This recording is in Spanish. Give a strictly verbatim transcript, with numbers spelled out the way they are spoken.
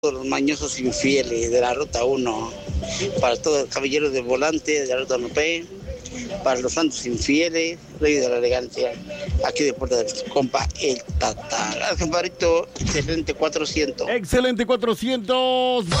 los mañosos infieles de la Ruta uno, para todos los caballeros del volante de la Ruta uno P, para los santos infieles, rey de la elegancia, aquí de Puerta del compa el Tata. Gracias, compadrito. Excelente cuatrocientos. Excelente cuatrocientos.